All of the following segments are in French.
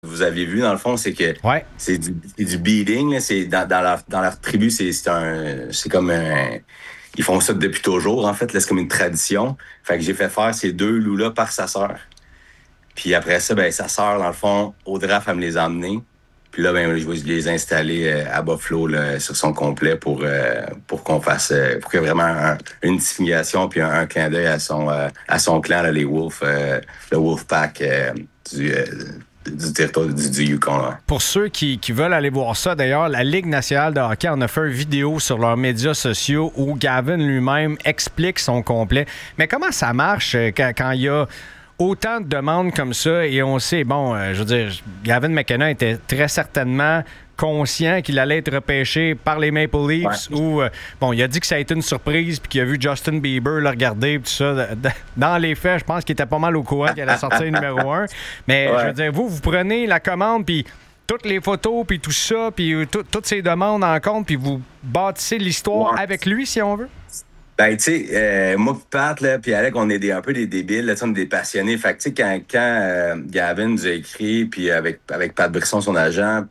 vous avez vu, dans le fond, c'est que Ouais. c'est du beating. Là. C'est dans leur tribu, c'est comme un. Ils font ça depuis toujours, en fait. Là, c'est comme une tradition. Fait que j'ai fait faire ces deux loups-là par sa sœur. Puis après ça, ben, sa sœur, dans le fond, au draft, elle me les a emmenés. Puis là, ben, je vais les installer à Buffalo là, sur son complet pour qu'on fasse pour qu'il y ait vraiment une signification puis un clin d'œil à son clan, là, les Wolves, le Wolfpack du, euh, du territoire du Yukon. Là. Pour ceux qui veulent aller voir ça, d'ailleurs, la Ligue nationale de hockey en a fait une vidéo sur leurs médias sociaux où Gavin lui-même explique son complet. Mais comment ça marche quand il y a autant de demandes comme ça et on sait, je veux dire, Gavin McKenna était très certainement conscient qu'il allait être repêché par les Maple Leafs ou, il a dit que ça a été une surprise puis qu'il a vu Justin Bieber le regarder tout ça. Dans les faits, je pense qu'il était pas mal au courant qu'il allait sortir numéro 1. Mais je veux dire, vous prenez la commande puis toutes les photos puis tout ça puis toutes ces demandes en compte puis vous bâtissez l'histoire avec lui si on veut? Ben, tu sais, moi pis Pat, là, puis Alec, on est un peu des débiles, là, on est des passionnés. Fait que, tu sais, quand Gavin nous a écrit, puis avec Pat Brisson, son agent,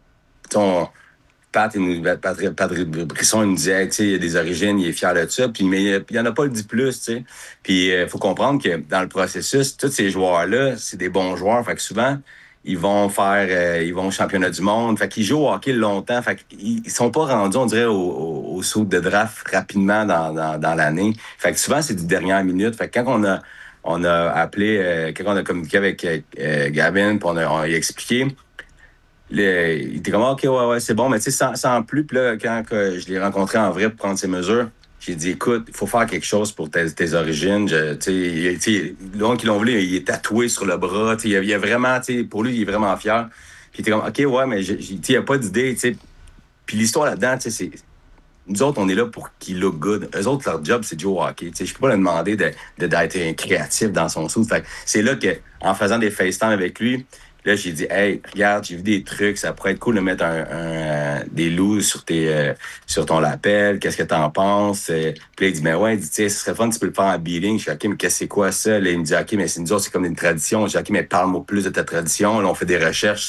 Pat Brisson, il nous disait, tu sais, il a des origines, il est fier de ça, puis mais il en a pas dit plus, tu sais. Puis, faut comprendre que dans le processus, tous ces joueurs-là, c'est des bons joueurs. Fait que souvent, ils vont au championnat du monde. Fait qu'ils jouent au hockey longtemps. Fait qu'ils sont pas rendus, on dirait, au saut de draft rapidement dans l'année. Fait que souvent, c'est du dernière minute. Fait que quand on a appelé, quand on a communiqué avec Gavin, puis on a expliqué, il était comme, OK, ouais, c'est bon, mais tu sais, sans plus. Puis là, quand je l'ai rencontré en vrai pour prendre ses mesures, j'ai dit, écoute, il faut faire quelque chose pour tes origines. Donc, ils l'ont voulu, il est tatoué sur le bras. Il a vraiment, pour lui, il est vraiment fier. Puis il était comme, OK, ouais, mais il n'y a pas d'idée. Puis l'histoire là-dedans, c'est nous autres, on est là pour qu'il look good. Eux autres, leur job, c'est de jouer au hockey. Je peux pas leur demander d'être créatif dans son sou. Fait que c'est là que, en faisant des FaceTime avec lui, là, j'ai dit, hey, regarde, j'ai vu des trucs, ça pourrait être cool de mettre des loups sur ton lapel, qu'est-ce que t'en penses? Puis là, il dit, ben ouais, il dit, tu sais, ce serait fun, tu peux le faire en beating. Je suis OK, mais qu'est-ce que c'est quoi ça? Là, il me dit, OK, mais c'est nous autres, c'est comme une tradition. Je dis, OK, mais parle-moi plus de ta tradition. Là, on fait des recherches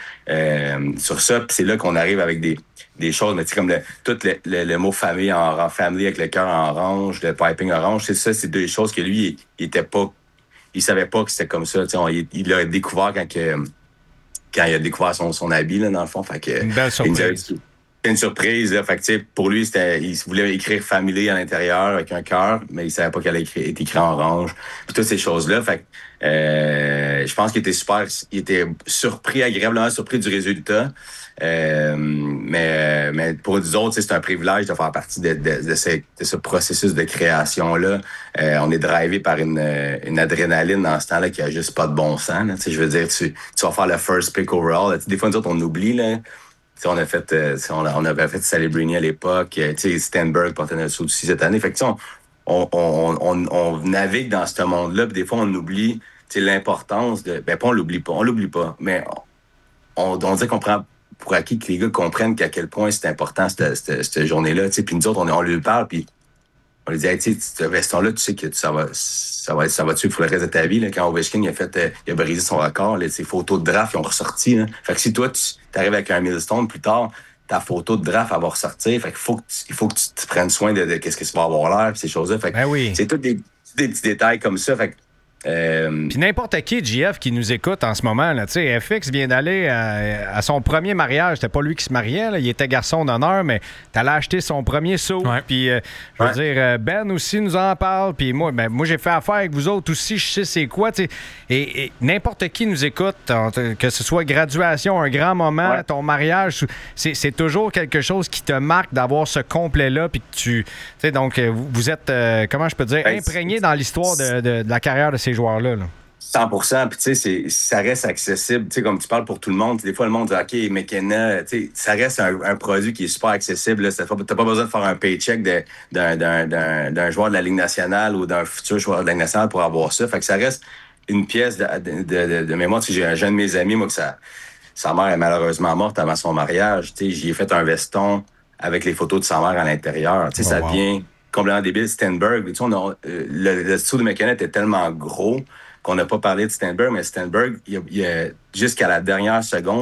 sur ça, puis c'est là qu'on arrive avec des choses, mais tu sais, comme le mot famille family avec le cœur en orange, le piping orange, c'est ça, c'est deux choses que lui, il savait pas que c'était comme ça. Il l'a découvert quand il a découvert son habit, là, dans le fond. Fait que, Une belle surprise. C'était une surprise. Là. Fait que, pour lui, il voulait écrire family à l'intérieur avec un cœur, mais il savait pas qu'elle allait être écrit en orange. Puis toutes ces choses-là. Fait que, je pense qu'il était surpris, agréablement surpris du résultat. Mais pour nous autres, c'est un privilège de faire partie de ce processus de création-là. On est drivé par une adrénaline dans ce temps-là qui a juste pas de bon sens. Là. Je veux dire, tu vas faire le first pick overall. Des fois, nous autres, on oublie. Là. On a fait, on avait fait Celebrini à l'époque. Stenberg portait notre saut aussi cette année. Fait que, on navigue dans ce monde-là. Puis des fois, on oublie l'importance de... Ben, pas on l'oublie pas. Mais on dit qu'on prend pour acquis que les gars comprennent qu'à quel point c'est important cette journée-là. Puis nous autres, on lui parle, puis on lui dit, hey, tu sais, ce veston-là, tu sais que ça va te suivre pour le reste de ta vie. Là. Quand Ovechkin il a brisé son record, là, ses photos de draft, ils ont ressorti. Là. Fait que si toi, tu arrives avec un milestone plus tard, ta photo de draft, elle va ressortir. Fait qu'il faut que tu te prennes soin de qu'est-ce que tu vas avoir l'air, pis ces choses-là. Fait que c'est tous des petits détails comme ça. Fait que Puis n'importe qui, JF, qui nous écoute en ce moment, là, tu sais, FX vient d'aller à son premier mariage. C'était pas lui qui se mariait, là, il était garçon d'honneur, mais t'allais acheter son premier saut. Puis, je veux dire, Ben aussi nous en parle. Puis moi, j'ai fait affaire avec vous autres aussi, je sais c'est quoi, tu sais. Et n'importe qui nous écoute, que ce soit graduation, un grand moment, ton mariage, c'est toujours quelque chose qui te marque d'avoir ce complet-là. Puis que tu sais, donc, vous êtes, comment je peux dire, imprégné dans l'histoire de la carrière de ces joueurs-là. 100%, puis tu sais, ça reste accessible, tu sais, comme tu parles pour tout le monde. Des fois, le monde dit, OK, McKenna, tu sais, ça reste un produit qui est super accessible. T'as pas besoin de faire un paycheck d'un joueur de la Ligue nationale ou d'un futur joueur de la Ligue nationale pour avoir ça. Fait que ça reste une pièce de mémoire. Tu sais, j'ai un jeune de mes amis, moi, que sa mère est malheureusement morte avant son mariage. Tu sais, j'y ai fait un veston avec les photos de sa mère à l'intérieur. Tu sais, ça devient complètement débile. Stenberg, tu sais, le studio de McKenna était tellement gros qu'on n'a pas parlé de Stenberg, mais Stenberg, jusqu'à la dernière seconde,